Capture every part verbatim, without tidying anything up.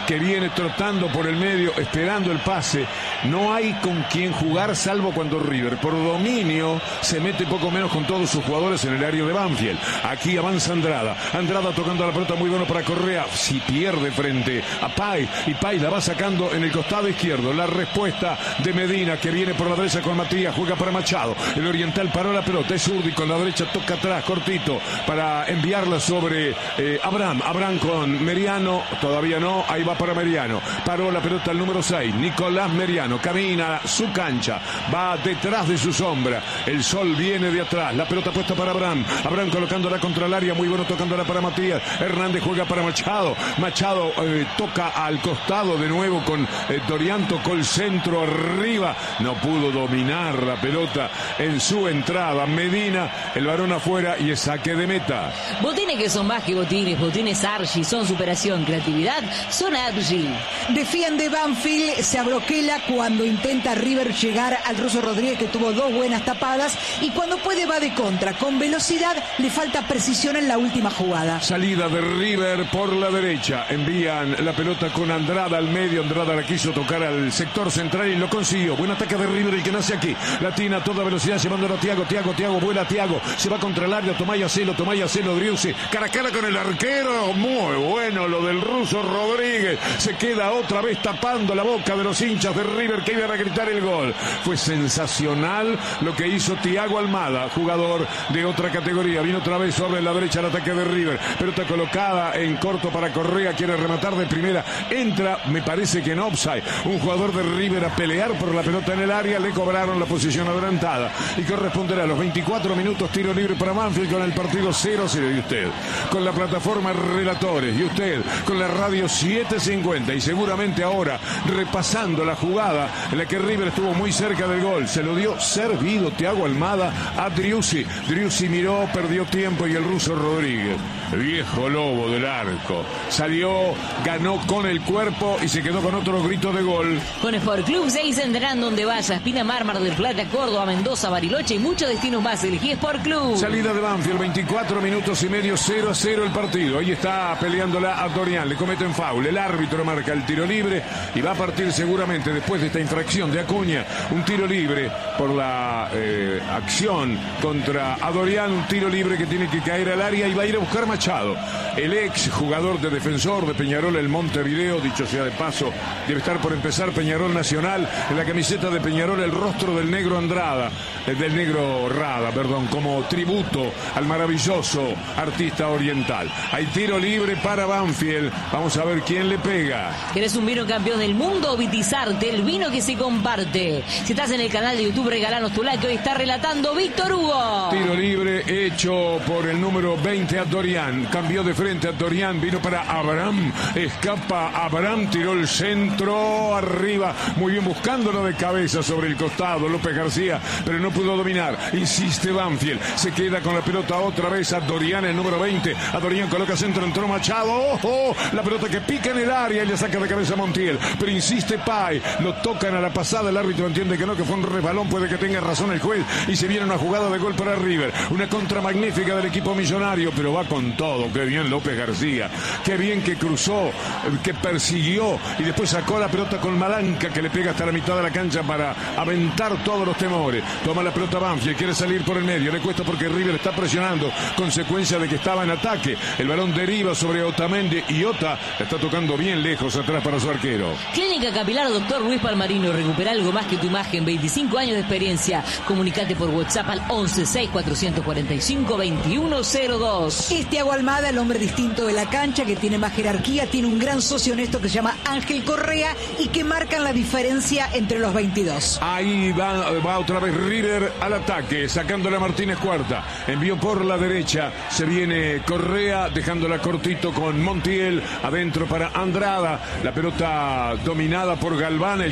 que viene trotando por el medio, esperando el pase. No hay con quien jugar salvo cuando River, por dominio, se mete poco menos con todos sus jugadores en el área de Banfield. Aquí avanza Andrada. Andrada tocando la pelota, muy bueno para Correa. Si pierde frente a Pay, y Pay la va sacando en el costado izquierdo. La respuesta de Medina, que viene por la derecha con Matías, juega para Machado. El oriental paró la pelota, es Urdi con la derecha, toca atrás, cortito, para enviarla sobre eh, Abraham. Abraham con Meriano, todavía no, ahí va para Meriano. Paró la pelota el número seis, Nicolás Meriano, camina su cancha, va detrás de su sombra. El sol viene de atrás, la pelota puesta para Abraham. Abraham colocándola contra el área, muy bueno tocándola para Matías. Hernández juega para Machado. Machado eh, toca al costado de nuevo con eh, Dorian, tocó el centro arriba. No pudo dominar la pelota en su entrada. Medina, el varón afuera y es saque de meta. Botines que son más que botines, botines Argy, son superación, creatividad, son Argy. Defiende Banfield, se abroquela cuando intenta River llegar al Ruso Rodríguez, que tuvo dos buenas tapadas, y cuando puede va de contra. Con velocidad, le falta precisión en la última jugada. Salida de River por la derecha, envían la pelota con Andrada al medio. Andrada la quiso tocar al sector central y lo consiguió. Buen ataque de River, el que nace aquí. Latina a toda velocidad, llevándolo a Thiago. Thiago, Thiago, vuela Thiago. Se va contra el área, Tomaya Celo, Tomaya Celo, Driussi. Cara a cara con el arquero. Muy bueno lo del Ruso Rodríguez. Se queda otra vez tapando la boca de los hinchas de River que iban a gritar el gol. Fue sensacional lo que hizo Thiago Almada, jugador de otra categoría. Vino otra vez sobre la derecha el ataque de River. Pelota colocada en corto para Correa. Quiere rematar de primera. Entra, me parece que en offside. Un jugador de River a pelear por la pelota en el área. Le cobraron la posición adelantada. Y corresponderá a los veinticuatro minutos tiro libre para Banfield con el partido cero cero. Y usted, con la plataforma Relatores. Y usted, con la radio setecientos cincuenta. Y seguramente ahora, repasando la jugada en la que River estuvo muy cerca del gol. Se lo dio servido Thiago Almada a Driussi. Driussi miró, perdió tiempo y el Ruso Rodríguez, el viejo lobo del arco, salió, ganó con el cuerpo y se quedó con otro grito de gol. Con Sport Club seis entrarán donde vaya. Espina, Mar, Mar del Plata, Córdoba, Mendoza, Bariloche y muchos destinos más. Elegí Sport Club. Salida de Banfield, veinticuatro minutos y medio, cero a cero el partido. Ahí está peleándola a Dorian, le cometen foul. El árbitro marca el tiro libre y va a partir seguramente después de esta infracción de Acuña. Un tiro libre por la eh, acción contra Adorian. Un tiro libre que tiene que caer al área y va a ir a buscar Machado. El ex jugador de Defensor de Peñarol, el Montevideo, dicho sea de paso, debe estar por empezar Peñarol Nacional. En la camiseta de Peñarol el rostro del negro Andrada, del negro Rada, perdón, como tributo al maravilloso artista oriental. Hay tiro libre para Banfield. Vamos a ver quién le pega. ¿Querés un vino campeón del mundo? Vitizarte, el vino que se comparte. Si estás en el canal de YouTube, regalanos tu like. Hoy está relatando Víctor Hugo. Tiro libre hecho por el número veinte a Dorian. Cambió de frente a Dorian, vino para Abraham. Escapa Abraham, tiró el centro arriba. Muy bien, buscándolo de cabeza sobre el costado López García, pero no pudo dominar. Insiste Banfield. Se queda con la pelota otra vez a Dorian, el número veinte. A Dorian coloca centro, entró Machado. ¡Ojo! La pelota que pica en el área y le saca de cabeza a Montiel. Pero insiste Pay. Lo tocan a la pasada. El árbitro entiende que no, que fue un resbalón. Puede que tenga razón el juez. Y se viene una jugada de gol para River. Una contra magnífica del equipo millonario, pero va con todo. Qué bien López García. Qué bien que cruzó, que persiguió y después sacó la pelota con Malanca, que le pega hasta la mitad de la cancha para aventar todos los temores. Toma la pelota Banfield, quiere salir por el medio. Le cuesta porque River está presionando, consecuencia de que estaba en ataque. El balón deriva sobre Otamendi y Ota está tocando bien lejos atrás para su arquero. Clínica Capilar Doctor Luis Palmarino. Recupera algo más que tu imagen. veinticinco años de experiencia. Comunicate por WhatsApp al once seis cuatrocientos cuarenta y cinco veintiuno cero dos. Es Thiago Almada, el hombre distinto de la cancha, que tiene más jerarquía, tiene un gran socio honesto que se llama Ángel Correa y que marcan la diferencia entre los veintidós. Ahí va, va otra vez River al ataque, sacándola a Martínez Cuarta. Envió por la derecha, se viene Correa, dejándola cortito con Montiel, adentro para Andrada. La pelota dominada por Galván, el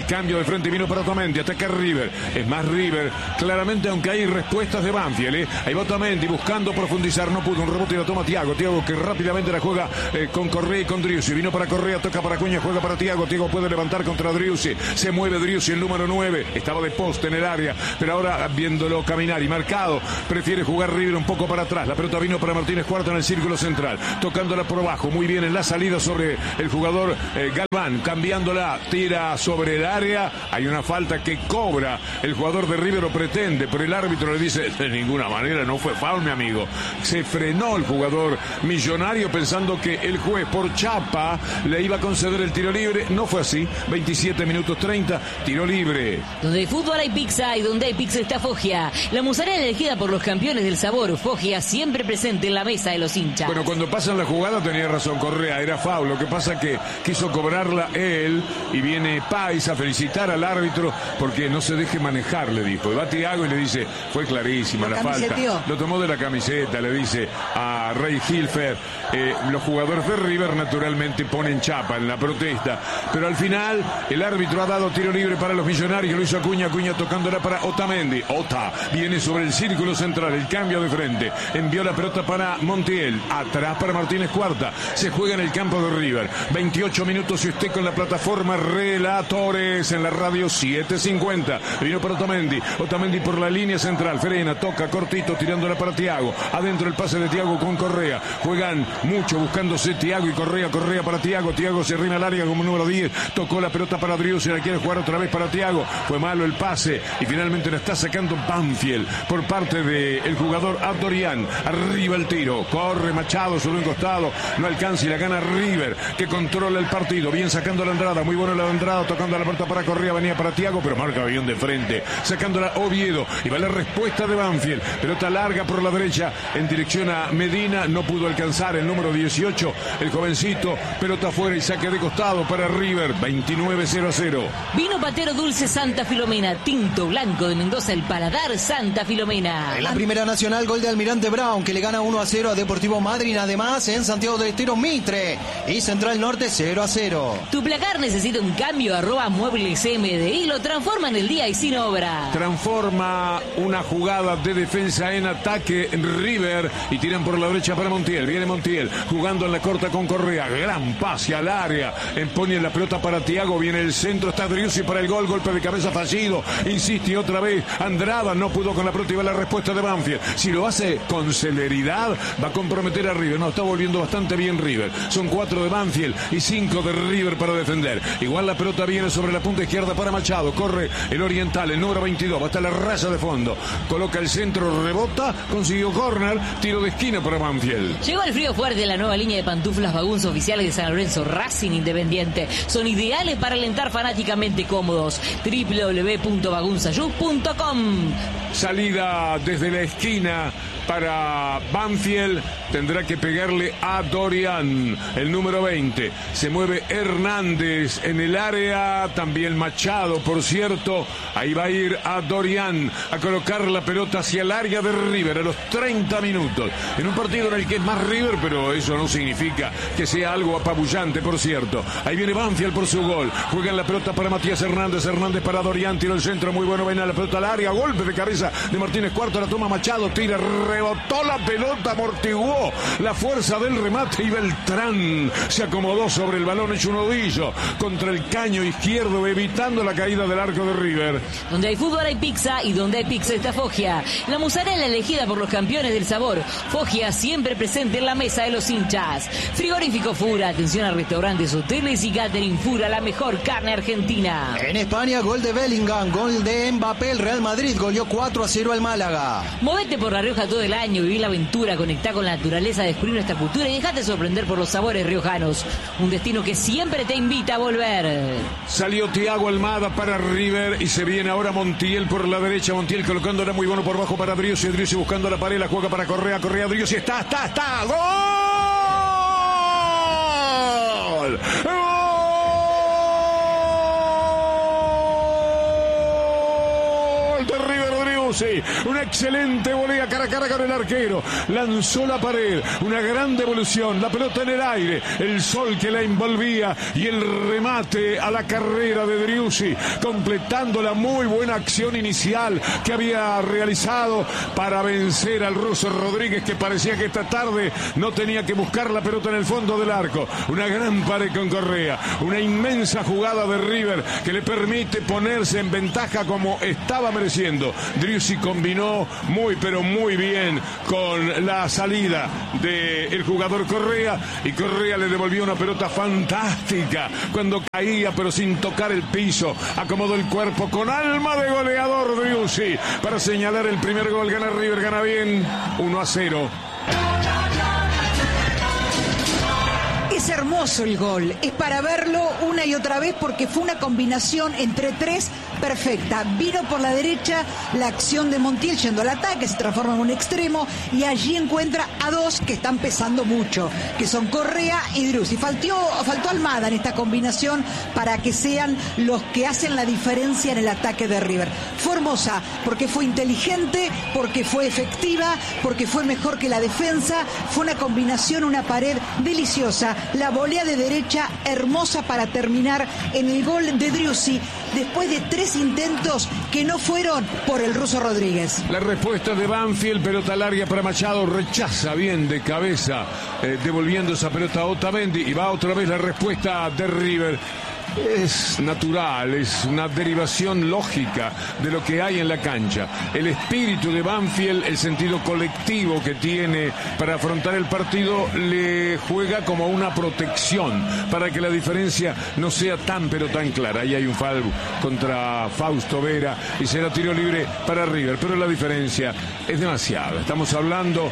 cambio de frente, vino para Otamendi, ataca River, es más River, claramente, aunque hay respuestas de Banfield, ¿eh? Ahí va Otamendi buscando profundizar, no pudo, un rebote y la toma Thiago, Thiago que rápidamente la juega eh, con Correa y con Driussi, vino para Correa, toca para Acuña, juega para Thiago, Thiago puede levantar contra Driussi, se mueve Driussi, el número nueve, estaba de poste en el área, pero ahora viéndolo caminar y marcado, prefiere jugar River un poco para atrás, la pelota vino para Martínez Cuarta en el círculo central, tocándola por abajo, muy bien en la salida sobre el jugador eh, Galván, cambiándola, tira sobre el área, hay una falta que cobra el jugador de River o pretende, pero el árbitro le dice, de ninguna manera, no fue foul, mi amigo. Se frenó el jugador millonario pensando que el juez por chapa le iba a conceder el tiro libre, no fue así, veintisiete minutos treinta, tiro libre. Donde hay fútbol hay pizza y donde hay pizza está Foggia, la mozzarella elegida por los campeones del sabor. Foggia siempre presente en la mesa de los hinchas. Bueno, cuando pasan la jugada tenía razón Correa, era foul, lo que pasa que quiso cobrarla él y viene Pais a felicitar al árbitro porque no se deje manejar, le dijo. Y va Thiago y le dice, fue clarísima la falta. Lo tomó de la camiseta, le dice a Rey Hilfer. Eh, los jugadores de River naturalmente ponen chapa en la protesta, pero al final el árbitro ha dado tiro libre para los millonarios, lo hizo Acuña, Acuña tocándola para Otamendi. Ota viene sobre el círculo central, el cambio de frente, envió la pelota para Montiel, atrás para Martínez Cuarta, se juega en el campo de River, veintiocho minutos y usted con la plataforma Relatores en la radio siete cincuenta, vino para Otamendi, Otamendi por la línea central, frena, toca cortito, tirándola para Thiago, adentro el pase de Thiago con Correa, juegan mucho buscándose Thiago y Correa, Correa para Thiago, Thiago se arrima al área como número diez, tocó la pelota para Driussi, la quiere jugar otra vez para Thiago, fue malo el pase y finalmente la está sacando Banfield por parte del jugador Abdorian, arriba el tiro, corre Machado sobre un costado, no alcanza y la gana River, que controla el partido, bien sacando la Andrada, muy bueno la Andrada, tocando la pelota para Correa, venía para Thiago, pero marca bien de frente, sacándola Oviedo, y va la respuesta de Banfield, pelota larga por la derecha, en dirección a Medina, no pudo alcanzar el número dieciocho, el jovencito, pelota afuera y saque de costado para River, veintinueve cero a cero. Vino Patero Dulce Santa Filomena, tinto blanco de Mendoza, el paladar Santa Filomena. En la Primera Nacional, gol de Almirante Brown, que le gana uno a cero a Deportivo Madryn, además en Santiago del Estero Mitre y Central Norte cero a cero. Tu placar necesita un cambio, arroba Muebles M D I, lo transforma en el día y sin obra. Transforma una jugada de defensa en ataque en River y tiran por la derecha para Montiel, viene Montiel jugando en la corta con Correa, gran pase al área, pone la pelota para Thiago, viene el centro, está Driussi para el gol, golpe de cabeza fallido, insiste otra vez, Andrada no pudo con la pelota y va la respuesta de Banfield, si lo hace con celeridad va a comprometer a River, no, está volviendo bastante bien River, son cuatro de Banfield y cinco de River para defender, igual la pelota viene sobre la punta izquierda para Machado, corre el oriental, el número veintidós, va hasta la raya de fondo, coloca el centro, rebota, consiguió córner, tiro de esquina para Banfield. Llegó el frío fuerte, la nueva línea de pantuflas Bagunza oficiales de San Lorenzo, Racing Independiente, son ideales para alentar fanáticamente cómodos, doble u doble u doble u punto bagunzayú punto com. Salida desde la esquina para Banfield, tendrá que pegarle a Dorian, el número veinte, se mueve Hernández en el área, también Machado, por cierto, ahí va a ir a Dorian a colocar la pelota hacia el área de River a los treinta minutos, en un partido en el que es más River, pero eso no significa que sea algo apabullante, por cierto, ahí viene Banfield por su gol, juegan la pelota para Matías Hernández, Hernández para Dorian, tiro el centro, muy bueno, ven a la pelota al área, golpe de cabeza de Martínez Cuarta, la toma Machado, tira, rebotó la pelota, amortiguó la fuerza del remate y Beltrán se acomodó sobre el balón hecho un ovillo contra el caño izquierdo, evitando la caída del arco de River. Donde hay fútbol hay pizza y donde hay pizza está Foggia, la mozzarella elegida por los campeones del sabor. Foggia siempre presente en la mesa de los hinchas. Frigorífico Fura, atención a restaurantes, hoteles y catering. Fura, la mejor carne argentina. En España, gol de Bellingham, gol de Mbappé, el Real Madrid goleó cuatro a cero al Málaga. Movete por La Rioja todo el año, viví la aventura, conectá con la naturaleza, descubrir nuestra cultura y dejate sorprender por los sabores riojanos. Un destino que siempre te invita a volver. Salió Thiago Almada para River y se viene ahora Montiel por la derecha. Montiel colocándola muy bueno por bajo para Driussi. Driussi buscando la pared, la juega para Correa. Correa, Driussi, está, está, está. ¡Gol! ¡Gol de River, Driussi! Driussi. Una excelente volea cara a cara con el arquero. Lanzó la pared. Una gran devolución. La pelota en el aire. El sol que la envolvía. Y el remate a la carrera de Driussi. Completando la muy buena acción inicial que había realizado para vencer al ruso Rodríguez, que parecía que esta tarde no tenía que buscar la pelota en el fondo del arco. Una gran pared con Correa. Una inmensa jugada de River que le permite ponerse en ventaja como estaba mereciendo. Driussi combinó muy pero muy bien con la salida del jugador Correa, y Correa le devolvió una pelota fantástica cuando caía pero sin tocar el piso. Acomodó el cuerpo con alma de goleador Driussi para señalar el primer gol. Gana River, gana bien, uno a cero. Es hermoso el gol, es para verlo una y otra vez porque fue una combinación entre tres perfecta. Vino por la derecha la acción de Montiel yendo al ataque, se transforma en un extremo y allí encuentra a dos que están pesando mucho, que son Correa y Driussi. Faltó, faltó Almada en esta combinación para que sean los que hacen la diferencia en el ataque de River. Fue hermosa porque fue inteligente, porque fue efectiva, porque fue mejor que la defensa. Fue una combinación, una pared deliciosa. La volea de derecha hermosa para terminar en el gol de Driussi después de tres intentos que no fueron por el ruso Rodríguez. La respuesta de Banfield, pelota larga para Machado, rechaza bien de cabeza, eh, devolviendo esa pelota a Otamendi, y va otra vez la respuesta de River. Es natural, es una derivación lógica de lo que hay en la cancha. El espíritu de Banfield, el sentido colectivo que tiene para afrontar el partido, le juega como una protección para que la diferencia no sea tan pero tan clara. Ahí hay un foul contra Fausto Vera y será tiro libre para River, pero la diferencia es demasiada. Estamos hablando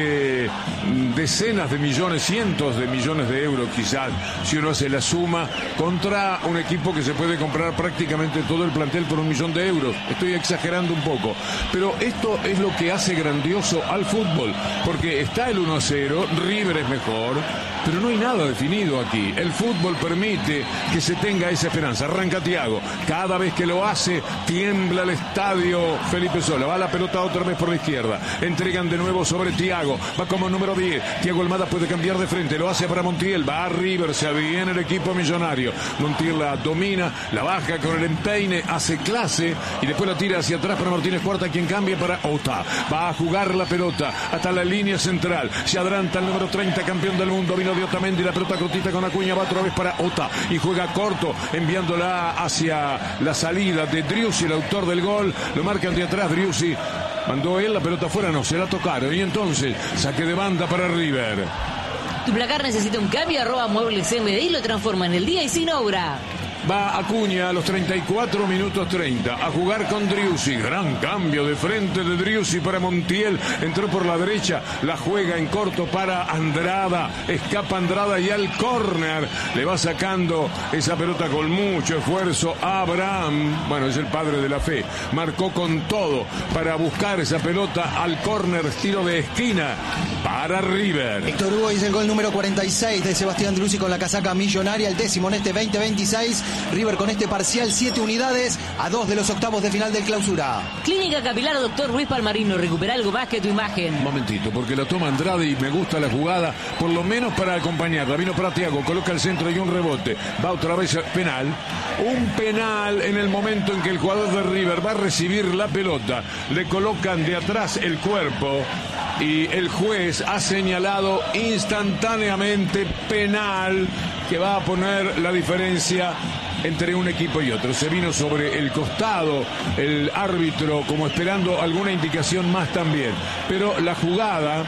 de decenas de millones, cientos de millones de euros quizás, si uno hace la suma, contra un equipo que se puede comprar prácticamente todo el plantel por un millón de euros. Estoy exagerando un poco, pero esto es lo que hace grandioso al fútbol, porque está el uno a cero, River es mejor, pero no hay nada definido aquí. El fútbol permite que se tenga esa esperanza. Arranca Thiago, cada vez que lo hace tiembla el estadio Felipe Sola. Va la pelota otra vez por la izquierda, entregan de nuevo sobre Thiago, va como número diez, Thiago Almada puede cambiar de frente, lo hace para Montiel, va a River, se viene el equipo millonario. Montiel la domina, la baja con el empeine, hace clase y después la tira hacia atrás para Martínez Cuarta, quien cambia para Ota. Va a jugar la pelota hasta la línea central, se adelanta el número treinta, campeón del mundo, vino de Otamendi, la pelota cortita con Acuña, va otra vez para Ota y juega corto, enviándola hacia la salida de Driussi, el autor del gol. Lo marcan de atrás, Driussi mandó él la pelota afuera, no, se la tocaron, y entonces saque de banda para River. Tu placar necesita un cambio, arroba Muebles M D y lo transforma en el día y sin obra. Va Acuña a los treinta y cuatro minutos treinta a jugar con Driussi. Gran cambio de frente de Driussi para Montiel. Entró por la derecha, la juega en corto para Andrada. Escapa Andrada y al córner le va sacando esa pelota con mucho esfuerzo a Abraham. Bueno, es el padre de la fe. Marcó con todo para buscar esa pelota al córner, tiro de esquina para River. Héctor Hugo hizo el gol número cuarenta y seis de Sebastián Driussi con la casaca millonaria, el décimo en este veinte veintiséis. River con este parcial siete unidades a dos de los octavos de final del Clausura. Clínica Capilar Doctor Luis Palmarino, recupera algo más que tu imagen. Un momentito, porque la toma Andrade y me gusta la jugada, por lo menos para acompañarla. Vino para Thiago, coloca el centro y un rebote. Va otra vez penal. Un penal en el momento en que el jugador de River va a recibir la pelota. Le colocan de atrás el cuerpo y el juez ha señalado instantáneamente penal, que va a poner la diferencia entre un equipo y otro. Se vino sobre el costado el árbitro como esperando alguna indicación más también, pero la jugada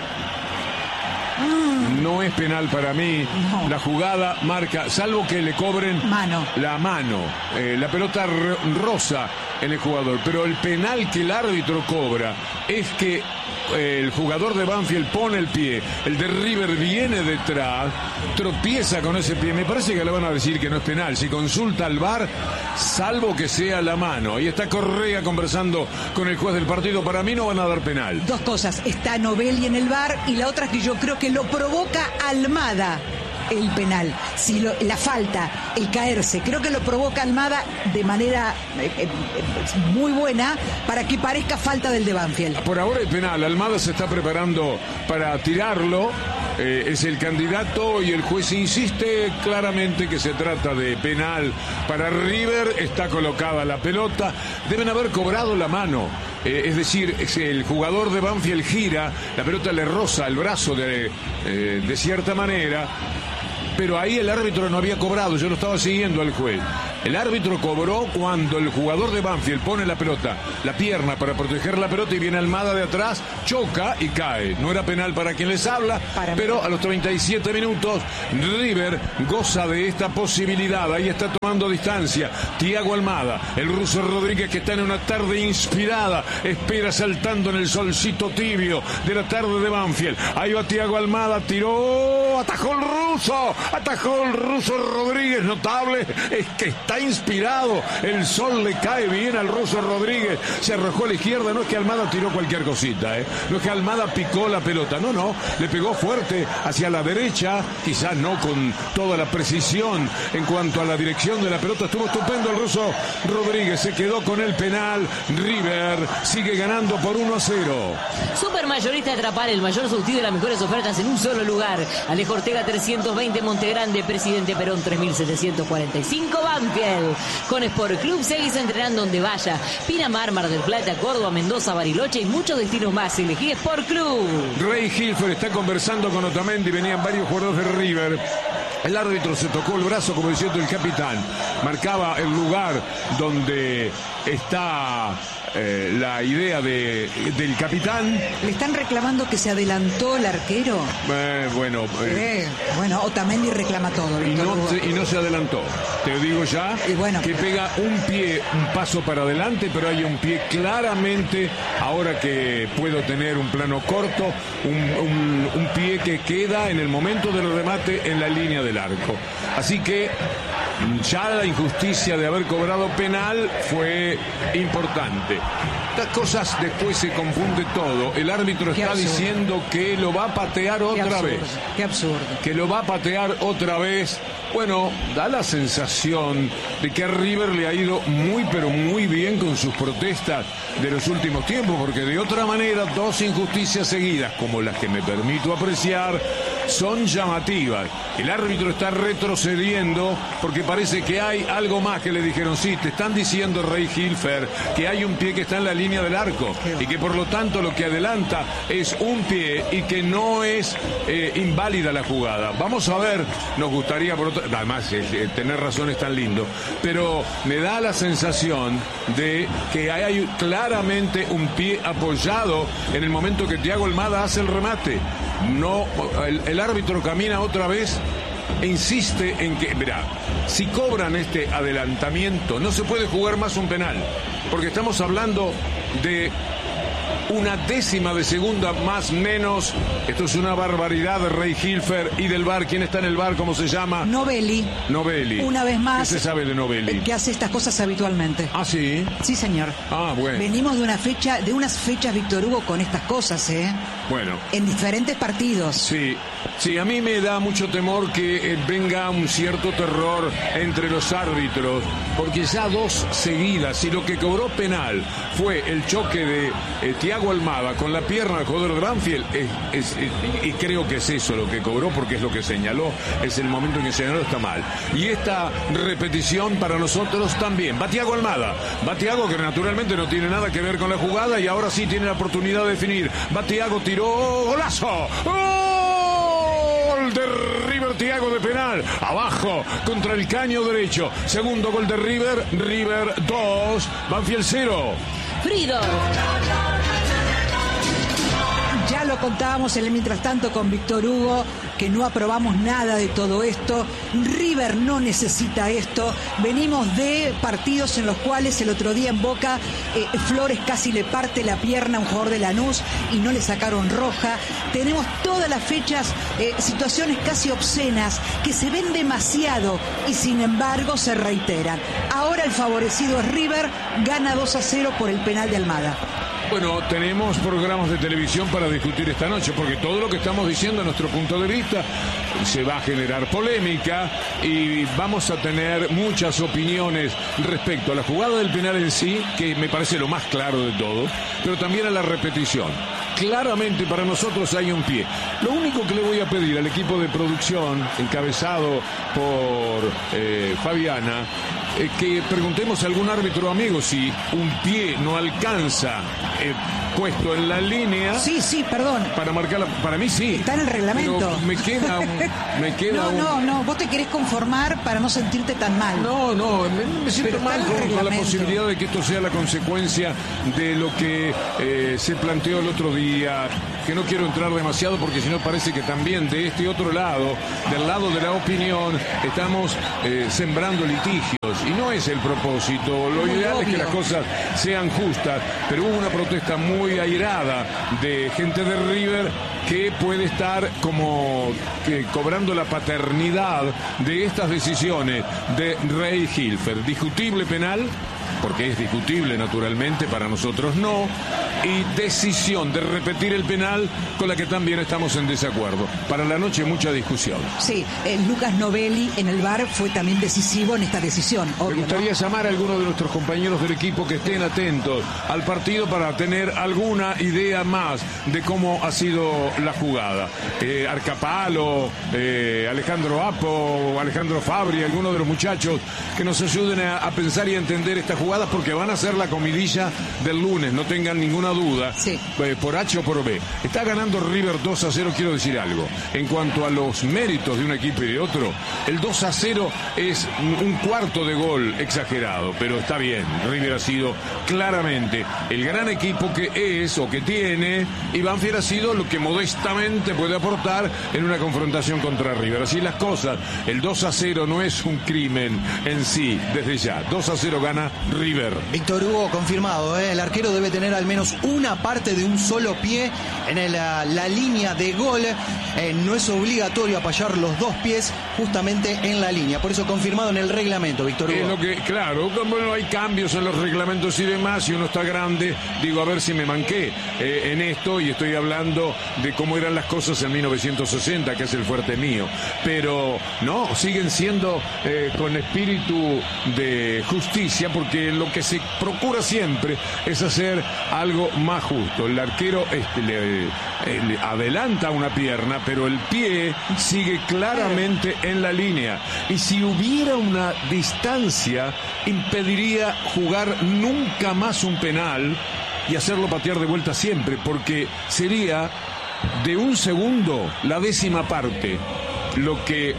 no es penal para mí. No. La jugada marca, salvo que le cobren mano. la mano, eh, la pelota rosa en el jugador, pero el penal que el árbitro cobra es que el jugador de Banfield pone el pie, el de River viene detrás, tropieza con ese pie. Me parece que le van a decir que no es penal. Si consulta al V A R, salvo que sea la mano. Ahí está Correa conversando con el juez del partido. Para mí no van a dar penal. Dos cosas, está Novelli en el V A R y la otra es que yo creo que lo provoca Almada. el penal. Si lo, la falta, el caerse, creo que lo provoca Almada de manera eh, eh, muy buena para que parezca falta del de Banfield. Por ahora el penal, Almada se está preparando para tirarlo, eh, es el candidato y el juez insiste claramente que se trata de penal para River, está colocada la pelota, deben haber cobrado la mano. Eh, es decir, es el jugador de Banfield gira, la pelota le roza el brazo de, eh, de cierta manera, pero ahí el árbitro no había cobrado, yo lo estaba siguiendo al juez. El árbitro cobró cuando el jugador de Banfield pone la pelota, la pierna para proteger la pelota y viene Almada de atrás, choca y cae. No era penal para quien les habla, para pero mí. A los treinta y siete minutos River goza de esta posibilidad. Ahí está tomando distancia Thiago Almada, el ruso Rodríguez que está en una tarde inspirada, espera saltando en el solcito tibio de la tarde de Banfield. Ahí va Thiago Almada, tiró, atajó el ruso, atajó el ruso Rodríguez, notable, es que está inspirado, el sol le cae bien al ruso Rodríguez, se arrojó a la izquierda, no es que Almada tiró cualquier cosita, ¿eh? No es que Almada picó la pelota, no, no, le pegó fuerte hacia la derecha, quizás no con toda la precisión en cuanto a la dirección de la pelota, estuvo estupendo el ruso Rodríguez, se quedó con el penal, River sigue ganando por uno a cero. Supermayorista de Trapal, el mayor surtido y las mejores ofertas en un solo lugar. Alejo Ortega trescientos veinte, Montegrande, Presidente Perón tres mil setecientos cuarenta y cinco, Banfield. Con Sport Club seguís entrenando donde vaya. Pinamar, Mar del Plata, Córdoba, Mendoza, Bariloche y muchos destinos más. Elegí Sport Club. Ray Hilfer está conversando con Otamendi, venían varios jugadores de River. El árbitro se tocó el brazo como diciendo el capitán. Marcaba el lugar donde está eh, la idea de, del capitán. ¿Le están reclamando que se adelantó el arquero? Eh, bueno, eh, eh, bueno, Otamendi reclama todo. Y no, se, y no se adelantó. Te digo ya y bueno, que pero... pega un pie, un paso para adelante, pero hay un pie claramente, ahora que puedo tener un plano corto, un, un, un pie que queda en el momento del remate en la línea del arco. Así que ya la injusticia de haber cobrado penal fue importante. Estas cosas después se confunde todo. El árbitro está diciendo que lo va a patear otra vez. Qué absurdo. Que lo va a patear otra vez. Bueno, da la sensación de que a River le ha ido muy pero muy bien con sus protestas de los últimos tiempos, porque de otra manera dos injusticias seguidas, como las que me permito apreciar, son llamativas. El árbitro está retrocediendo porque parece que hay algo más que le dijeron. Sí, te están diciendo, Ray Hilfer, que hay un pie que está en la línea del arco y que por lo tanto lo que adelanta es un pie y que no es eh, inválida la jugada. Vamos a ver, nos gustaría por otro... Además, eh, tener razón es tan lindo, pero me da la sensación de que hay claramente un pie apoyado en el momento que Thiago Almada hace el remate. No, el, el árbitro camina otra vez e insiste en que, mirá, si cobran este adelantamiento, no se puede jugar más un penal, porque estamos hablando de una décima de segunda más menos. Esto es una barbaridad de Ray Hilfer y del V A R. ¿Quién está en el V A R? ¿Cómo se llama? Novelli. Novelli. Una vez más. ¿Qué se sabe de Novelli? Que hace estas cosas habitualmente. ¿Ah, sí? Sí, señor. Ah, bueno. Venimos de una fecha, de unas fechas, Víctor Hugo, con estas cosas, ¿eh? Bueno. En diferentes partidos. Sí. Sí, a mí me da mucho temor que eh, venga un cierto terror entre los árbitros, porque ya dos seguidas, y lo que cobró penal fue el choque de eh, Thiago Almada con la pierna del jugador de Banfield, es, es, es, y creo que es eso lo que cobró, porque es lo que señaló, es el momento en que señaló, está mal. Y esta repetición para nosotros también. Va Thiago Almada, va Thiago, que naturalmente no tiene nada que ver con la jugada, y ahora sí tiene la oportunidad de definir. Va Thiago, tiró, ¡golazo! ¡Gol de River! Thiago de penal, abajo, contra el caño derecho. Segundo gol de River, River dos, Banfield cero. Frido. Ya lo contábamos en el mientras tanto con Víctor Hugo, que no aprobamos nada de todo esto. River no necesita esto. Venimos de partidos en los cuales el otro día en Boca eh, Flores casi le parte la pierna a un jugador de Lanús y no le sacaron roja. Tenemos todas las fechas eh, situaciones casi obscenas que se ven demasiado y sin embargo se reiteran. Ahora el favorecido es River, gana dos a cero por el penal de Almada. Bueno, tenemos programas de televisión para discutir esta noche, porque todo lo que estamos diciendo a nuestro punto de vista se va a generar polémica y vamos a tener muchas opiniones respecto a la jugada del penal en sí, que me parece lo más claro de todo, pero también a la repetición. Claramente para nosotros hay un pie. Lo único que le voy a pedir al equipo de producción, encabezado por eh, Fabiana, eh, que preguntemos a algún árbitro amigo si un pie no alcanza eh, puesto en la línea. Sí, sí, perdón. Para marcar, la, para mí sí. Está en el reglamento. Pero me queda un, me queda no, un... no, no, vos te querés conformar para no sentirte tan mal. No, no, me, me siento Pero mal está en el con, con la reglamento. posibilidad de que esto sea la consecuencia de lo que eh, se planteó el otro día, que no quiero entrar demasiado porque si no parece que también de este otro lado, del lado de la opinión, estamos eh, sembrando litigios y no es el propósito. Lo Muy ideal obvio. es que las cosas sean justas, pero hubo una protesta muy airada de gente de River que puede estar como que cobrando la paternidad de estas decisiones de Rey Hilfer. Discutible penal, porque es discutible naturalmente, para nosotros no, y decisión de repetir el penal con la que también estamos en desacuerdo. Para la noche mucha discusión. Sí, eh, Lucas Novelli en el V A R fue también decisivo en esta decisión, Me obvio, gustaría ¿no? llamar a algunos de nuestros compañeros del equipo que estén atentos al partido para tener alguna idea más de cómo ha sido la jugada. Eh, Arcapalo, eh, Alejandro Apo, Alejandro Fabri, algunos de los muchachos que nos ayuden a, a pensar y a entender esta jugada, porque van a ser la comidilla del lunes, no tengan ninguna duda, Sí. eh, por H o por B. Está ganando River dos a cero, quiero decir algo. En cuanto a los méritos de un equipo y de otro, el dos a cero es un cuarto de gol exagerado, pero está bien. River ha sido claramente el gran equipo que es o que tiene, y Banfield ha sido lo que modestamente puede aportar en una confrontación contra River. Así las cosas, el dos a cero no es un crimen en sí, desde ya. dos a cero gana River. Víctor Hugo, confirmado, ¿eh? El arquero debe tener al menos una parte de un solo pie en el, la, la línea de gol. Eh, no es obligatorio apoyar los dos pies justamente en la línea. Por eso confirmado en el reglamento, Víctor Es Hugo. lo que, claro, como no hay cambios en los reglamentos y demás, y uno está grande, digo, a ver si me manqué eh, en esto, y estoy hablando de cómo eran las cosas en mil novecientos sesenta, que es el fuerte mío. Pero no, siguen siendo eh, con espíritu de justicia, porque lo que se procura siempre es hacer algo más justo. El arquero este, le, eh, le adelanta una pierna, pero el pie sigue claramente en la línea. Y si hubiera una distancia, impediría jugar nunca más un penal y hacerlo patear de vuelta siempre, porque sería de un segundo la décima parte lo que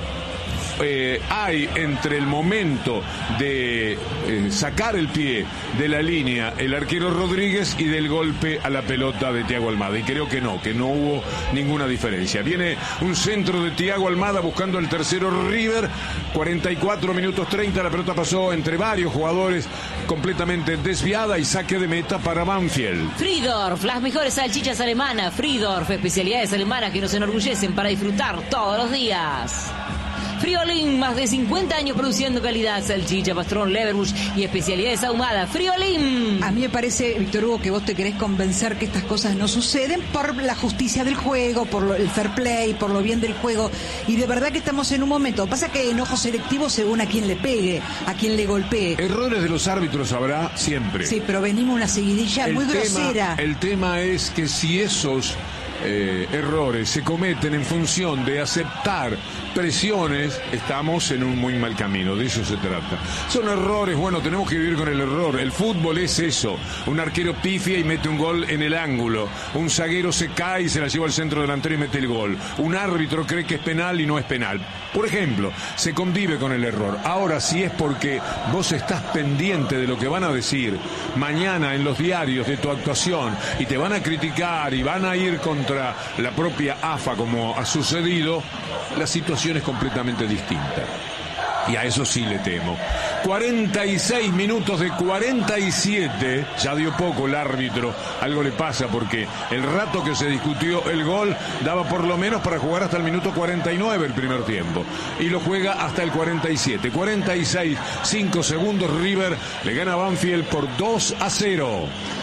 Eh, hay entre el momento de eh, sacar el pie de la línea el arquero Rodríguez y del golpe a la pelota de Thiago Almada, y creo que no, que no hubo ninguna diferencia. Viene un centro de Thiago Almada buscando el tercero River, cuarenta y cuatro minutos treinta, la pelota pasó entre varios jugadores completamente desviada y saque de meta para Banfield. Friedorf, las mejores salchichas alemanas. Friedorf, especialidades alemanas que nos enorgullecen para disfrutar todos los días. Friolín, más de cincuenta años produciendo calidad, salchicha, pastrón, leverbush y especialidades ahumadas. Friolín. A mí me parece, Víctor Hugo, que vos te querés convencer que estas cosas no suceden por la justicia del juego, por lo- el fair play, por lo bien del juego. Y de verdad que estamos en un momento. Pasa que hay enojo selectivo según a quien le pegue, a quien le golpee. Errores de los árbitros habrá siempre. Sí, pero venimos una seguidilla El muy tema- grosera. El tema es que si esos eh, errores se cometen en función de aceptar presiones, estamos en un muy mal camino. De eso se trata. Son errores, bueno, tenemos que vivir con el error. El fútbol es eso. Un arquero pifia y mete un gol en el ángulo. Un zaguero se cae y se la lleva al centro delantero y mete el gol. Un árbitro cree que es penal y no es penal. Por ejemplo, se convive con el error. Ahora, si es porque vos estás pendiente de lo que van a decir mañana en los diarios de tu actuación y te van a criticar y van a ir contra la propia A F A como ha sucedido, la situación es completamente distinta. Y a eso sí le temo. cuarenta y seis minutos de cuarenta y siete, ya dio poco el árbitro, algo le pasa porque el rato que se discutió el gol daba por lo menos para jugar hasta el minuto cuarenta y nueve el primer tiempo, y lo juega hasta el cuarenta y siete, cuarenta y seis, cinco segundos. River le gana a Banfield por dos a cero.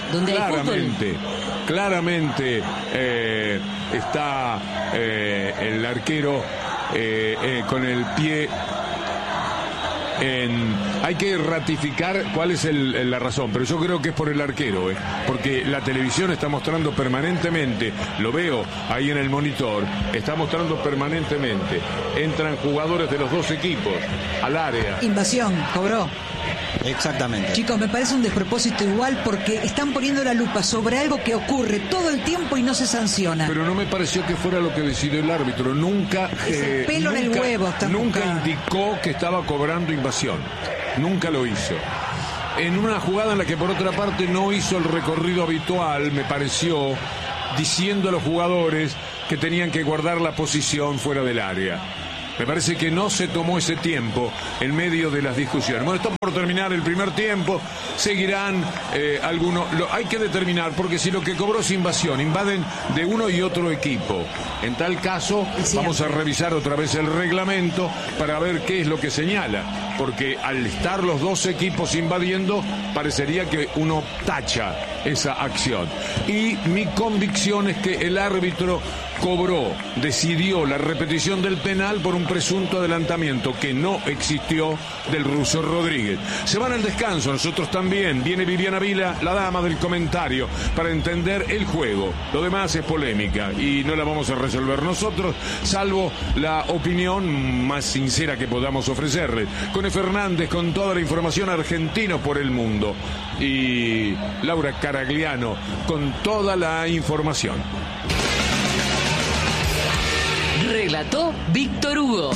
donde claramente, hay fútbol. Claramente eh, está eh, el arquero eh, eh, con el pie en... Hay que ratificar cuál es el, la razón, pero yo creo que es por el arquero, eh, porque la televisión está mostrando permanentemente, lo veo ahí en el monitor, está mostrando permanentemente, entran jugadores de los dos equipos al área. Invasión, cobró. Exactamente. Chicos, me parece un despropósito igual porque están poniendo la lupa sobre algo que ocurre todo el tiempo y no se sanciona. Pero no me pareció que fuera lo que decidió el árbitro. Nunca, es el pelo nunca, en el huevo. Nunca indicó que estaba cobrando invasión. Nunca lo hizo. En una jugada en la que por otra parte no hizo el recorrido habitual, me pareció, diciendo a los jugadores que tenían que guardar la posición fuera del área. Me parece que no se tomó ese tiempo en medio de las discusiones. Bueno, está por terminar el primer tiempo, seguirán eh, algunos... Lo, hay que determinar, porque si lo que cobró es invasión, invaden de uno y otro equipo. En tal caso, vamos a revisar otra vez el reglamento para ver qué es lo que señala. Porque al estar los dos equipos invadiendo, parecería que uno tacha esa acción. Y mi convicción es que el árbitro cobró, decidió la repetición del penal por un presunto adelantamiento que no existió del ruso Rodríguez. Se van al descanso, nosotros también. Viene Viviana Vila, la dama del comentario, para entender el juego. Lo demás es polémica y no la vamos a resolver nosotros, salvo la opinión más sincera que podamos ofrecerle. Cone Fernández con toda la información, argentino por el mundo. Y Laura Caragliano con toda la información. Relató Víctor Hugo.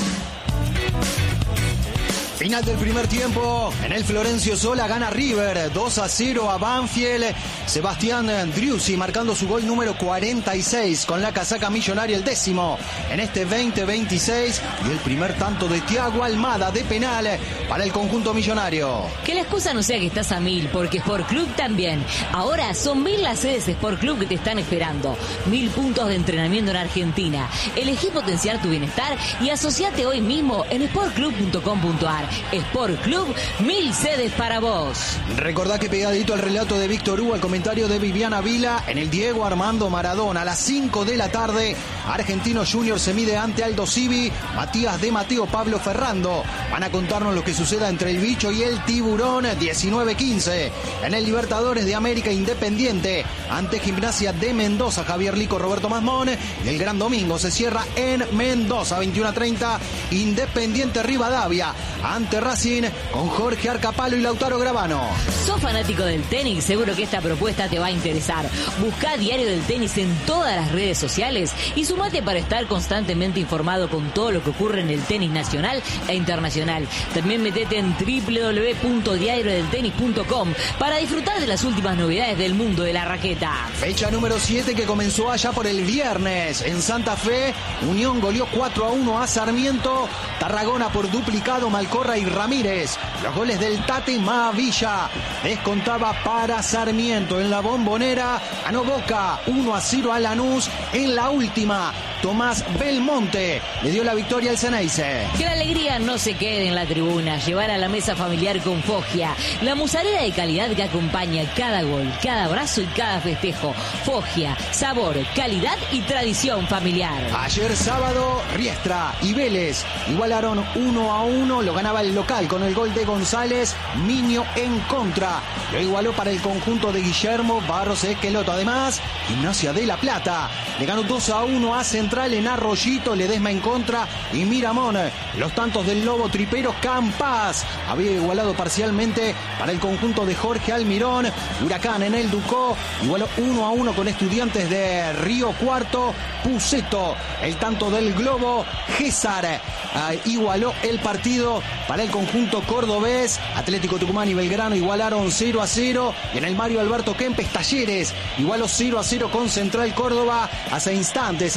Final del primer tiempo, en el Florencio Sola gana River, dos a cero a Banfield. Sebastián Driussi marcando su gol número cuarenta y seis con la casaca millonaria, el décimo en este veinte veintiséis, y el primer tanto de Thiago Almada de penal para el conjunto millonario. Que la excusa no sea que estás a mil, porque Sport Club también. Ahora son mil las sedes Sport Club que te están esperando. Mil puntos de entrenamiento en Argentina. Elegí potenciar tu bienestar y asociate hoy mismo en sport club punto com punto a r. Sport Club, mil sedes para vos. Recordá que pegadito al relato de Víctor Hugo, el comentario de Viviana Vila en el Diego Armando Maradona a las cinco de la tarde. Argentino Junior se mide ante Aldo Civi, Matías de Mateo, Pablo Ferrando. Van a contarnos lo que suceda entre el Bicho y el Tiburón. Diecinueve quince en el Libertadores de América, Independiente ante Gimnasia de Mendoza, Javier Lico, Roberto Masmón. Y el gran domingo se cierra en Mendoza, veintiuno a treinta, Independiente Rivadavia ante Racing con Jorge Arcapalo y Lautaro Gravano. ¿Sos fanático del tenis? Seguro que esta propuesta te va a interesar. Buscá Diario del Tenis en todas las redes sociales y sumate para estar constantemente informado con todo lo que ocurre en el tenis nacional e internacional. También metete en doble u doble u doble u punto diario del tenis punto com para disfrutar de las últimas novedades del mundo de la raqueta. Fecha número siete que comenzó allá por el viernes en Santa Fe. Unión goleó cuatro a uno a Sarmiento. Tarragona por duplicado, Malcorra y Ramírez. Los goles del Tate Mavilla. Descontaba para Sarmiento. En la Bombonera ganó Boca uno a cero a Lanús. En la última, Tomás Belmonte le dio la victoria al Ceneice. Que la alegría no se quede en la tribuna. Llevar a la mesa familiar con Foggia, la musarela de calidad que acompaña cada gol, cada abrazo y cada festejo. Foggia, sabor, calidad y tradición familiar. Ayer sábado, Riestra y Vélez igualaron uno a uno. Lo ganaba el local con el gol de González. Miño en contra. Lo igualó para el conjunto de Guillermo Barros Esqueloto. Además, Gimnasia de La Plata le ganó dos a uno a Central en Arroyito. Ledesma en contra y Miramón. Los tantos del Lobo Tripero. Campas había igualado parcialmente para el conjunto de Jorge Almirón. Huracán en el Ducó igualó uno a uno con Estudiantes de Río Cuarto. Puceto, el tanto del Globo. Gésar uh, igualó el partido para el conjunto cordobés. Atlético Tucumán y Belgrano igualaron cero a cero. Y en el Mario Alberto Kempes, Talleres igualó cero a cero con Central Córdoba. Hace instantes, hace un ratito,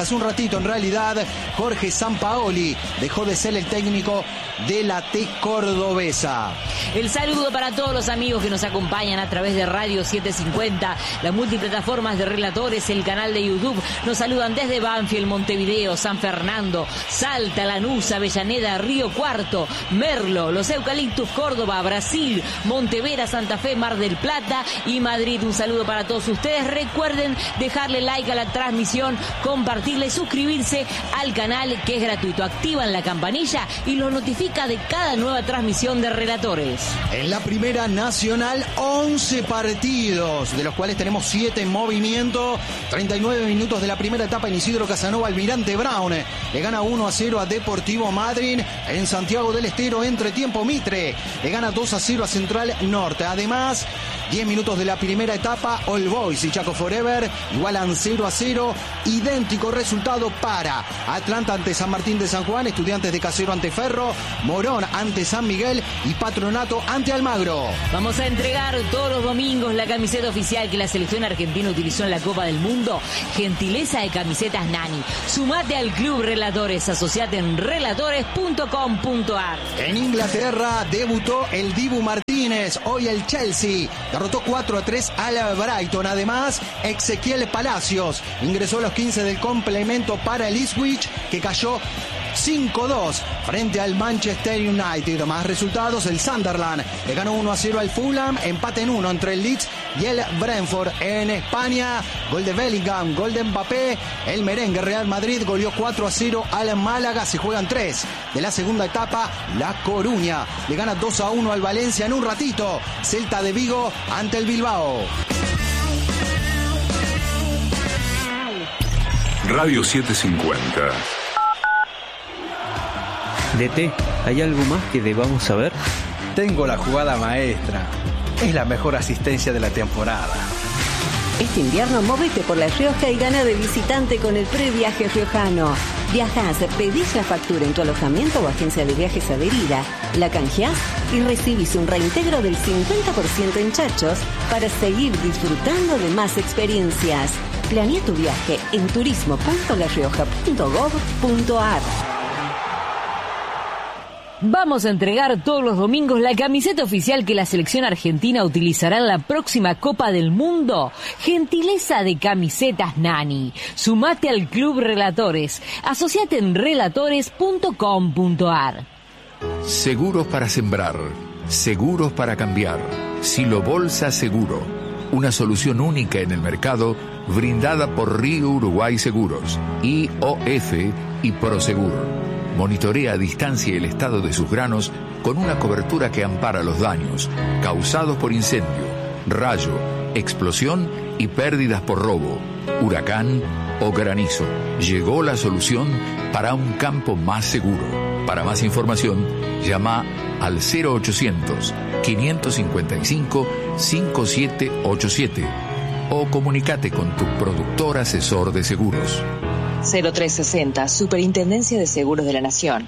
ratito en realidad, Jorge Sampaoli dejó de ser el técnico de la T cordobesa. El saludo para todos los amigos que nos acompañan a través de Radio setecientos cincuenta, las multiplataformas de relatores, el canal de YouTube. Nos saludan desde Banfield, Montevideo, San Fernando, Salta, Lanús, Avellaneda, Río Cuarto, Merlo, Los Eucaliptus, Córdoba, Brasil, Montevera, Santa Fe, Mar del Plata y Madrid. Un saludo para todos ustedes. Recuerden dejarle like a la transmisión, compartirla y suscribirse al canal, que es gratuito. Activan la campanilla y los notifica de cada nueva transmisión de Relatores. En la Primera Nacional, once partidos, de los cuales tenemos siete en movimiento. treinta y nueve minutos de la primera etapa en Isidro Casanova. Almirante Brown le gana uno a cero a Deportivo Madryn. En Santiago del Estero, entretiempo, Mitre le gana dos a cero a Central Norte. Además, diez minutos de la primera etapa, All Boys y Chaco Forever igualan cero a cero. Idéntico resultado para Atlanta ante San Martín de San Juan, Estudiantes de Casero ante Ferro, Morón ante San Miguel y Patronato ante Almagro. Vamos a entregar todos los domingos la camiseta oficial que la selección argentina utilizó en la Copa del Mundo. Gentileza de Camisetas Nani. Sumate al Club Relatores, asociate en relatores punto com punto a r. En Inglaterra debutó el Dibu Martínez. Hoy el Chelsea derrotó cuatro a tres al Brighton. Además, Ezequiel Palacios ingresó a los quince del complemento para el Ipswich, que cayó cinco dos frente al Manchester United. Más resultados, el Sunderland le ganó uno a cero al Fulham, empate en uno entre el Leeds y el Brentford. En España, gol de Bellingham, gol de Mbappé, el merengue Real Madrid goleó cuatro a cero al Málaga. Se juegan tres de la segunda etapa. La Coruña le gana dos a uno al Valencia. En un ratito, Celta de Vigo ante el Bilbao. Radio setecientos cincuenta. D T, ¿hay algo más que debamos saber? Tengo la jugada maestra. Es la mejor asistencia de la temporada. Este invierno móvete por La Rioja y gana de visitante con el previaje riojano. Viajás, pedís la factura en tu alojamiento o agencia de viajes adherida, la canjeás y recibís un reintegro del cincuenta por ciento en chachos para seguir disfrutando de más experiencias. Planea tu viaje en turismo punto la rioja punto gob punto a r. Vamos a entregar todos los domingos la camiseta oficial que la selección argentina utilizará en la próxima Copa del Mundo. Gentileza de Camisetas Nani. Sumate al Club Relatores. Asociate en relatores punto com punto a r. Seguros para sembrar. Seguros para cambiar. Silo Bolsa Seguro. Una solución única en el mercado, brindada por Río Uruguay Seguros, I O F y Prosegur. Monitorea a distancia el estado de sus granos con una cobertura que ampara los daños causados por incendio, rayo, explosión y pérdidas por robo, huracán o granizo. Llegó la solución para un campo más seguro. Para más información, llama al cero ochocientos, quinientos cincuenta y cinco, cincuenta y siete ochenta y siete o comunícate con tu productor asesor de seguros. cero tres sesenta, Superintendencia de Seguros de la Nación.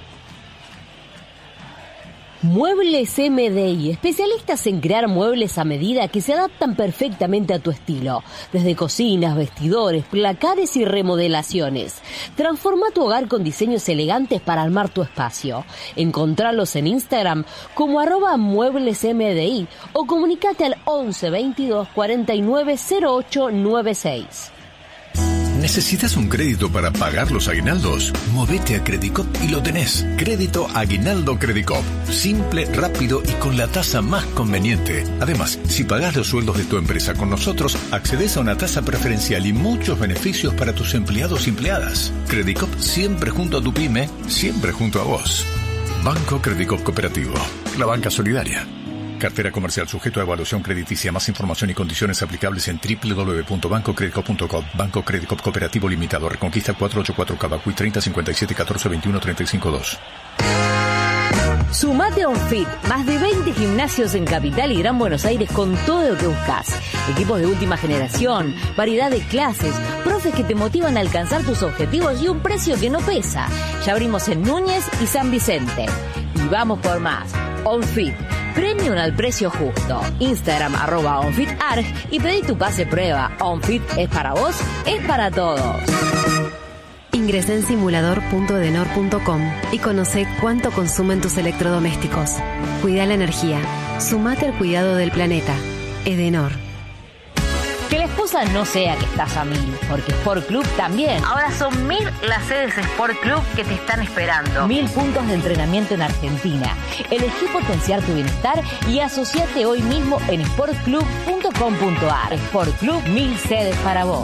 Muebles M D I, especialistas en crear muebles a medida que se adaptan perfectamente a tu estilo. Desde cocinas, vestidores, placares y remodelaciones. Transforma tu hogar con diseños elegantes para armar tu espacio. Encontralos en Instagram como arroba muebles M D I o comunicate al once veintidós cuarenta y nueve cero ocho noventa y seis. ¿Necesitas un crédito para pagar los aguinaldos? Movete a Credicop y lo tenés. Crédito Aguinaldo Credicop. Simple, rápido y con la tasa más conveniente. Además, si pagás los sueldos de tu empresa con nosotros, accedes a una tasa preferencial y muchos beneficios para tus empleados y empleadas. Credicop siempre junto a tu pyme, siempre junto a vos. Banco Credicop Cooperativo. La banca solidaria. Cartera comercial sujeto a evaluación crediticia. Más información y condiciones aplicables en doble u doble u doble u punto banco credicop punto com. Banco Credicop Cooperativo Limitado. Reconquista cuatrocientos ochenta y cuatro Cavacuy treinta cincuenta y siete catorce veintiuno treinta y cinco dos. Sumate a OnFit, más de veinte gimnasios en Capital y Gran Buenos Aires con todo lo que buscas. Equipos de última generación, variedad de clases, profes que te motivan a alcanzar tus objetivos y un precio que no pesa. Ya abrimos en Núñez y San Vicente. Y vamos por más. OnFit, premium al precio justo. Instagram arroba OnFitArg y pedí tu pase prueba. OnFit es para vos, es para todos. Ingresa en simulador punto edenor punto com y conoce cuánto consumen tus electrodomésticos. Cuida la energía. Sumate al cuidado del planeta. Edenor. Que la excusa no sea que estás a mil, porque Sport Club también. Ahora son mil las sedes Sport Club que te están esperando. Mil puntos de entrenamiento en Argentina. Elegí potenciar tu bienestar y asociate hoy mismo en sport club punto com punto a r. Sport Club, mil sedes para vos.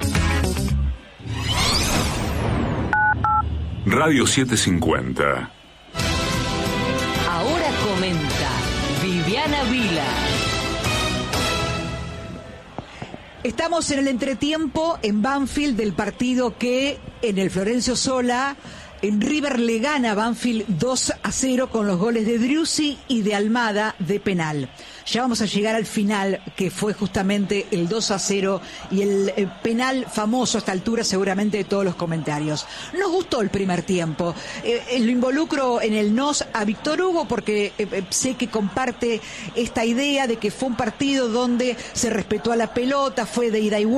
Radio setecientos cincuenta. Ahora comenta Viviana Vila. Estamos en el entretiempo en Banfield del partido que en el Florencio Sola, en River le gana a Banfield dos a cero con los goles de Driussi y de Almada de penal. Ya vamos a llegar al final, que fue justamente el dos a cero y el, el penal famoso a esta altura seguramente de todos los comentarios. Nos gustó el primer tiempo. Eh, eh, lo involucro en el nos a Víctor Hugo porque eh, eh, sé que comparte esta idea de que fue un partido donde se respetó a la pelota, fue de ida y vuelta.